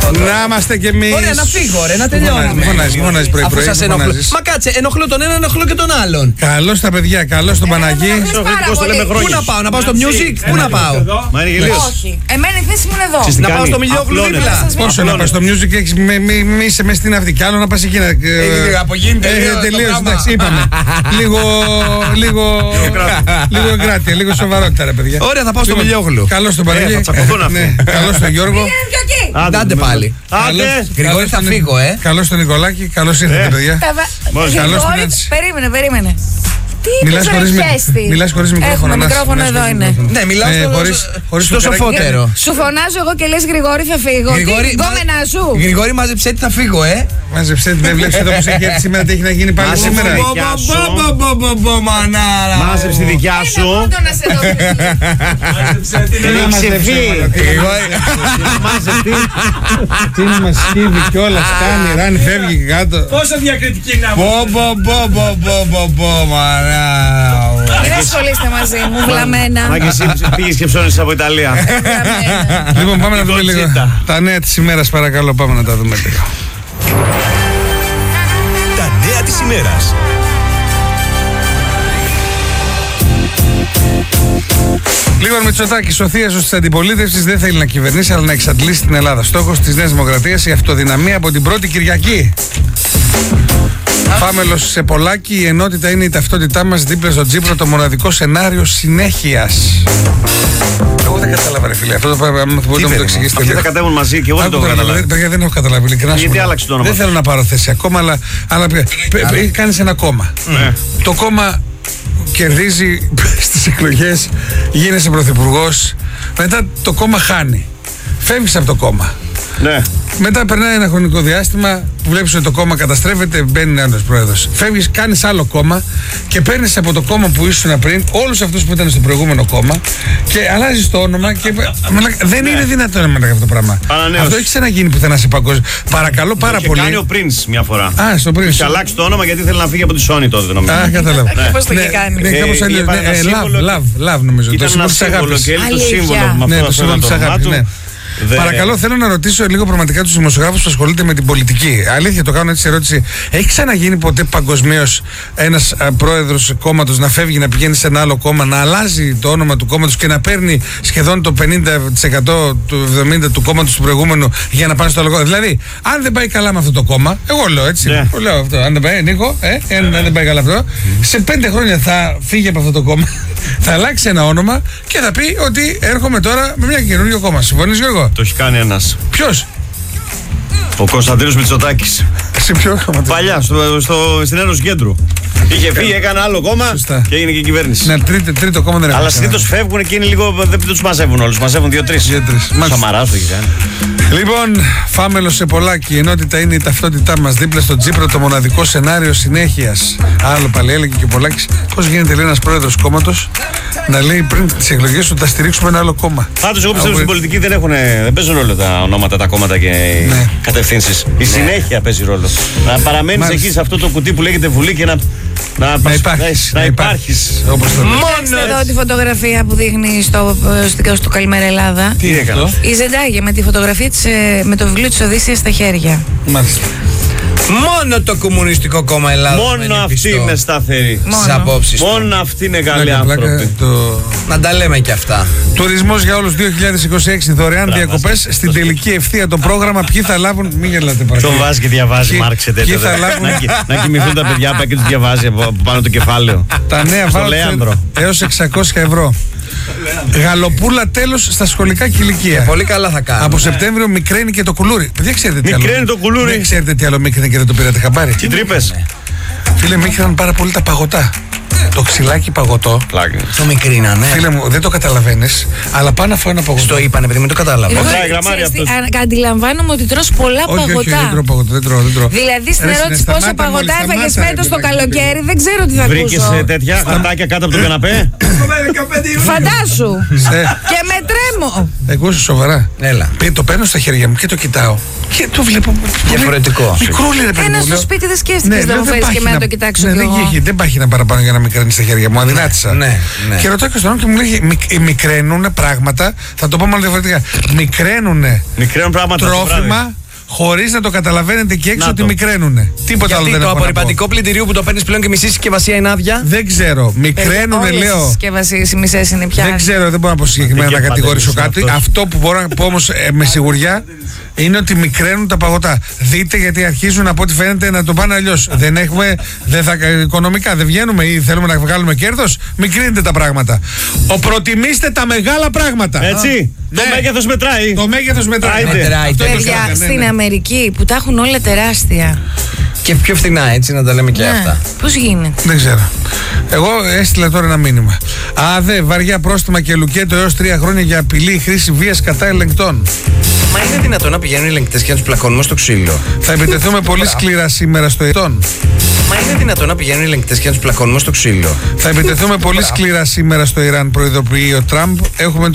Να είμαστε κι εμείς. Ωραία, να φύγω, ρε, να τελειώνουμε. Φωνάζει πρωί. Αφού σας ενοχλώ. Μα κάτσε, ενοχλώ τον ένα, ενοχλώ και τον άλλον. Καλώς τα παιδιά, καλώς τον Παναγί. Πού να πάω, να πάω στο music, πού να πάω. Μα είναι γελίος. Όχι. Εμένα η θέση μου είναι εδώ. Να πάω στο Μιλιόγλου δίπλα. Πόσο να πας στο music, έχεις μη είσαι μες στην αυτή κι άλλο να πας εκεί να... Απογίνει Τελείως, εντάξει, είπαμε. Λίγο εγκράτεια, λίγο σοβαρότητα ρε παιδιά. Ωραία, θα πάω στο Μιλιόγλου. Καλώς τον Παναγί. Καλώς τον Γιώργο. Άντε πάλι. Γρηγόρη, θα φύγω, Καλώς τον Νικολάκη, καλώς ήρθατε παιδιά. Γρηγόρη, περίμενε. Μιλάς χωρίς μικρόφωνο. Έχουμε μικρόφωνο, εδώ είναι. Ναι, μιλάω στο σοφότερο. Σου φωνάζω εγώ και λες Γρηγόρη θα φύγω. Τι γκόμενά σου. Γρηγόρη, μάζεψε τι θα φύγω, Μάζεψε τι, δεν βλέπεις εδώ πως έχει έρθει σήμερα, τι έχει να γίνει πάλι σήμερα. Μάζεψε τη δικιά σου. Τι να μας σκύβει κιόλας, κάνει, ράνει, φεύγει και κάτω. Πόσο διακριτική να Μην ασχολείστε μαζί μου, βλαμμένα. Μα και εσύ πήγες και ψώνεις από Ιταλία. Λοιπόν, πάμε να δούμε λίγο τα νέα της ημέρας, παρακαλώ, πάμε να τα δούμε λίγο. Τα νέα της ημέρας. Λοιπόν, Μητσοτάκης, ο θείασος της αντιπολίτευσης δεν θέλει να κυβερνήσει, αλλά να εξαντλήσει την Ελλάδα. Στόχος της Νέας Δημοκρατίας η αυτοδυναμία από την πρώτη Κυριακή. Φάμελος σε Πολάκη, η ενότητα είναι η ταυτότητά μας δίπλα στο Τσίπρα, το μοναδικό σενάριο συνέχειας. Εγώ δεν κατάλαβα, ρε φίλε. Αυτό το πράγμα μπορείτε να μου το εξηγήσετε. Αυτοί θα κατέβουν μαζί και εγώ δεν το κατάλαβα. Παιδιά, δεν έχω καταλάβει. Ειλικρινά. Γιατί άλλαξε το όνομα. Δεν θέλω να πάρω θέση ακόμα, αλλά κάνεις ένα κόμμα. Το κόμμα κερδίζει στις εκλογές, γίνεσαι πρωθυπουργός. Μετά το κόμμα χάνει. Φεύγεις από το κόμμα. Ναι. Μετά περνάει ένα χρονικό διάστημα που βλέπεις ότι το κόμμα καταστρέφεται, μπαίνει ένας πρόεδρος. Φεύγεις, κάνεις άλλο κόμμα και παίρνεις από το κόμμα που ήσουν πριν όλους αυτούς που ήταν στο προηγούμενο κόμμα και αλλάζεις το όνομα. Και... δεν είναι δυνατόν να αυτό το πράγμα. Αυτό έχει ξαναγίνει πουθενά σε παγκόσμιο. Παρακαλώ πάρα πολύ. Κάνει ο Prince μια φορά. Α, στο Prince. Έχει αλλάξει το όνομα γιατί θέλει να φύγει από τη Sony τότε, νομίζω. Α, κατάλαβα. Πώς το είχε κάνει. Ναι, κάπως αλλιώς. Love, νομίζω. Ήταν ένα σύμβολο και έλειπε το σύμβολο με αυτό. Το σύμβολο της αγάπης, ναι. Παρακαλώ, θέλω να ρωτήσω λίγο πραγματικά τους δημοσιογράφους που ασχολούνται με την πολιτική. Αλήθεια, το κάνω έτσι σε ερώτηση. Έχει ξαναγίνει ποτέ παγκοσμίως ένας πρόεδρος κόμματος να φεύγει, να πηγαίνει σε ένα άλλο κόμμα, να αλλάζει το όνομα του κόμματος και να παίρνει σχεδόν το 50% του 70% του κόμματος του προηγούμενου για να πάνε στο άλλο κόμμα? Δηλαδή, αν δεν πάει καλά με αυτό το κόμμα, εγώ λέω έτσι. Yeah. Λέω αυτό. Αν δεν πάει, Νίκο, αν δεν πάει καλά αυτό, σε 5 χρόνια θα φύγει από αυτό το κόμμα, θα αλλάξει ένα όνομα και θα πει ότι έρχομαι τώρα με μια καινούριο κόμμα. Συμφωνείς, Γιώργο? Το έχει κάνει ένας. Ποιος? Ο Κωνσταντίνος Μητσοτάκης. Σε ποιο κόμμα? Παλιά, στην Ένωση Κέντρου. Είχε φύγει, έκανε άλλο κόμμα. Σωστά. Και έγινε και κυβέρνηση. Ναι, τρίτο κόμμα δεν έχει. Αλλά συνήθως φεύγουν και είναι λίγο. Δεν τους μαζεύουν όλους. Μαζεύουν 2-3. Σαμαράς το έχει κάνει. Λοιπόν, Φάμελος σε Πολάκη, η ενότητα είναι η ταυτότητά μας δίπλα στο Τσίπρα, το μοναδικό σενάριο συνέχειας. Άλλο πάλι έλεγε και ο Πολάκης. Πώς γίνεται, λέει, ένας πρόεδρος κόμματος να λέει πριν τις εκλογές ότι θα στηρίξουμε ένα άλλο κόμμα? Πάντως, εγώ πιστεύω στην πολιτική δεν παίζουν ρόλο τα ονόματα, τα κόμματα και οι κατευθύνσεις. Η συνέχεια παίζει ρόλο. Να παραμένεις εκεί σε αυτό το κουτί που λέγεται Βουλή και να υπάρχεις. Μόνο εδώ τη φωτογραφία που δείχνει στο Καλημέρα Ελλάδα. Τι έκανε? Η Ζεντάγια με τη φωτογραφία της, με το βιβλίο της Οδύσσειας στα χέρια. Μάλιστα. Μόνο το Κομμουνιστικό Κόμμα Ελλάδας. Μόνο αυτή είναι σταθερή στις απόψεις. Μόνο αυτή είναι καλή άνθρωποι. Να τα λέμε και αυτά. Τουρισμός για όλους 2026, δωρεάν διακοπές. Στην τελική ευθεία το πρόγραμμα. Ποιοι θα λάβουν? Μην γελάτε παρακαλώ. Τον βάζει και διαβάζει, Μάρξε τέτοιο. Να κοιμηθούν τα παιδιά που και τους διαβάζει από πάνω το κεφάλαιο. Τα νέα βάουτσερ έως 600 ευρώ. Γαλοπούλα τέλος στα σχολικά και ηλικία. Πολύ καλά θα κάνουμε. Από Σεπτέμβριο μικραίνει και το κουλούρι. Δεν ξέρετε τι άλλο. Μικραίνει το κουλούρι. Δεν ξέρετε τι άλλο μικραίνει και δεν το πήρατε χαμπάρι. Τι τρύπες. Φίλε, μικραίναν πάρα πολύ τα παγωτά. Το ξυλάκι παγωτό. Το μικρίνανε. Φίλε μου, δεν το καταλαβαίνεις, αλλά πάνω από ένα παγωτό. Στο είπανε, παιδί μου, το κατάλαβα. Αντιλαμβάνομαι ότι τρως πολλά παγωτά. Όχι, δεν τρώω παγωτό, δεν τρώω. Δηλαδή στην ερώτηση πόσα παγωτά έφαγες φέτος το καλοκαίρι, δεν ξέρω τι θα ακούσω. Βρήκες τέτοια χαρτάκια κάτω από το καναπέ? Φαντάσου. Και με τρέμει κόσμο. Εγώ σοβαρά. Έλα. Το παίρνω στα χέρια μου και το κοιτάω. Και το βλέπω. Διαφορετικό. Μικρούλι, ρε παιδί. Ένα στο σπίτι δεν σκέφτηκες να μου φέρεις και εμένα να το κοιτάξω. Δεν υπάρχει να παραπάνω για να μικραίνει στα χέρια μου. Αδυνάτησα. Και ρωτάω και στον άνθρωπο και μου λέει: μικραίνουν πράγματα. Θα το πω μάλλον διαφορετικά. Μικραίνουν τρόφιμα. Χωρίς να το καταλαβαίνετε και έξω ότι μικραίνουνε. Τίποτα άλλο δεν έχω. Το απορριπαντικό πλυντηρίου που το παίρνεις πλέον και μισή συσκευασία είναι άδεια. Δεν ξέρω. Μικραίνουνε, λέω. Όλες οι συσκευασίες, οι μισές είναι πια. Δεν ξέρω, δεν μπορώ να πω συγκεκριμένα να κατηγορήσω κάτι. Αυτό που μπορώ να πω όμως με σιγουριά είναι ότι μικραίνουν τα παγωτά. Δείτε, γιατί αρχίζουν από ό,τι φαίνεται να το πάνε αλλιώς. Οικονομικά δεν βγαίνουμε ή θέλουμε να βγάλουμε κέρδος. Μικρύνετε τα πράγματα. Προτιμήστε τα μεγάλα πράγματα. Έτσι. Το μέγεθος μετράει. Το μέγεθος μετράει. Παιδιά, στην Αμερική που τα έχουν όλα τεράστια. Και πιο φθηνά, έτσι, να τα λέμε και αυτά. Πώς γίνεται? Δεν ξέρω. Εγώ έστειλα τώρα ένα μήνυμα. Βαριά πρόστιμα και λουκέτο έως 3 χρόνια για απειλή χρήση βίας κατά ελεγκτών. Μα είναι δυνατόν να πηγαίνουν οι ελεγκτές και να τους πλακώνουμε στο ξύλο? Θα επιτεθούμε πολύ σκληρά σήμερα στο Ιράν. Μα είναι δυνατόν να πηγαίνουν οι ελεγκτές και να τους πλακώνουμε στο ξύλο? Θα επιτεθούμε πολύ σκληρά σήμερα στο Ιράν, προειδοποιεί ο Τραμπ. Έχουμε